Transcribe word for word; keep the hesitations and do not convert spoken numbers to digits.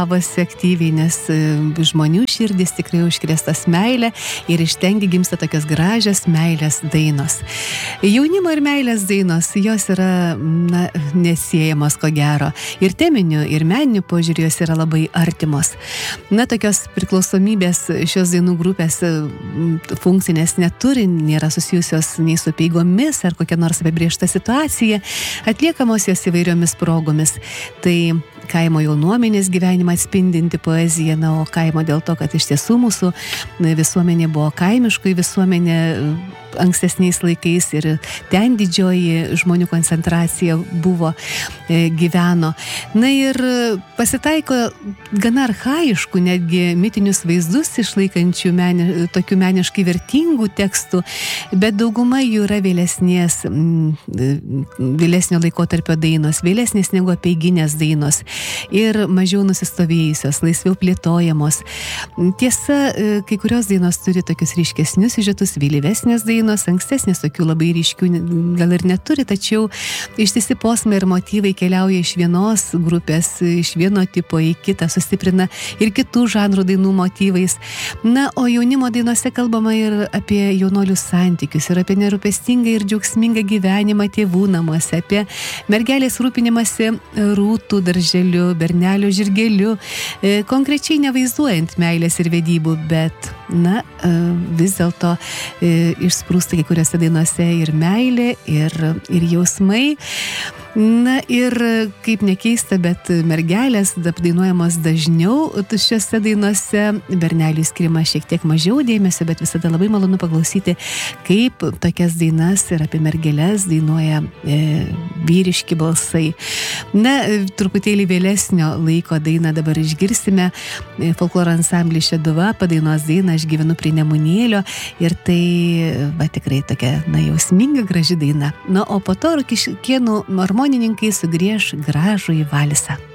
Avosi aktyviai, nes žmonių širdis tikrai užkrėstas meilė ir iš tengi gimsta tokios gražios meilės dainos. Jaunimo ir meilės dainos, jos yra na, nesiejamos ko gero. Ir teminiu, ir meniniu požiūriu jos yra labai artimos. Na, tokios priklausomybės šios dainų grupės funkcinės neturi, nėra susijusios nei su peigomis ar kokia nors apibrėžta situacija, atliekamos jos įvairiomis progomis. Tai kaimo jaunuomenės gyvenimą atspindinti poezija, na, o kaimo dėl to, kad iš tiesų mūsų visuomenė buvo kaimiškai visuomenė ankstesniais laikais ir ten didžioji žmonių koncentracija buvo, e, gyveno. Na ir pasitaiko gana archaiškų, netgi mitinius vaizdus išlaikančių meni, tokių meniškai vertingų tekstų, bet dauguma jų yra vėlesnės, vėlesnio laikotarpio dainos, vėlesnės negu apeiginės dainos ir mažiau nusistovėjusios, laisviau plėtojamos. Tiesa, kai kurios dainos turi tokius ryškesnius siužetus, vėlyvesnės dainos, ankstesnės tokių labai ryškių gal ir neturi, tačiau ištisi posmai ir motyvai keliauja iš vienos grupės, iš vieno tipo į kitą, sustiprina ir kitų žanrų dainų motyvais. Na, o jaunimo dainose kalbama ir apie jaunolių santykius, ir apie nerūpestingą ir džiaugsmingą gyvenimą tėvų namuose, apie mergelės rūpinimąsi rūtų darželiu, bernelio žirgeliu, konkrečiai nevaizduojant meilės ir vedybų, bet, na, vis dėlto išsprūsta kai kuriuose dainuose ir meilė, ir, ir jausmai. Na ir kaip nekeista, bet mergelės dainuojamos dažniau šiuose dainuose, berneliui skiriama šiek tiek mažiau dėmesio, bet visada labai malonu paklausyti, kaip tokias dainas ir apie mergeles dainuoja e, vyriški balsai. Na, truputėlį vėlesnio laiko dainą dabar išgirsime. Folkloro ansamblis Šeduva padainuos dainą Aš gyvenu prie Nemunėlio ir tai, va, tikrai tokia, na, jausminga, graži daina. Na, o po to Rokiškėnų harmonininkai sugriež gražų į valsą.